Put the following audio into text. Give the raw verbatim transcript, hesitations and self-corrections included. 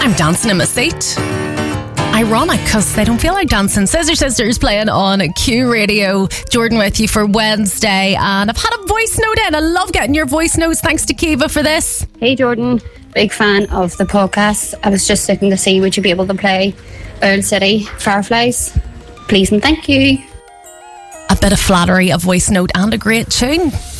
I'm dancing in my seat. Ironic, because they don't feel like dancing. Scissor Sisters playing on Q Radio. Jordan with you for Wednesday, and I've had a voice note in. I love getting your voice notes. Thanks to Kiva for this. Hey Jordan, big fan of the podcast. I was just looking to see would you be able to play Owl City Fireflies, please and thank you. A bit of flattery, a voice note and a great tune.